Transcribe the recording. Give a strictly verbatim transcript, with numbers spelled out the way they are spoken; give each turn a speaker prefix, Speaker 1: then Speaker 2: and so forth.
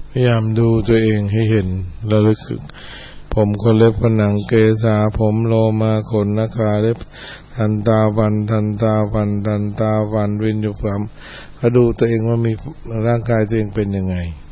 Speaker 1: พยายามดูตัวเองให้เห็นระลึกถึงผมขนเล็บขนหนังเกศาผมโลมาขนนขาเล็บทันตาฟันทันตาฟันทันตาฟันวิญญาณก็ดูตัวเองว่ามีร่างกายตัวเองเป็นยังไง